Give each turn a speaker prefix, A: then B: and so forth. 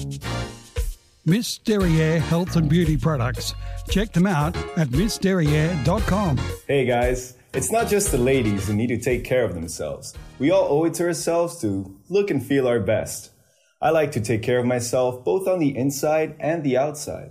A: Miss Derriere Health and Beauty Products. Check them out at missderriere.com.
B: Hey guys, it's not just the ladies who need to take care of themselves. We all owe it to ourselves to look and feel our best. I like to take care of myself both on the inside and the outside.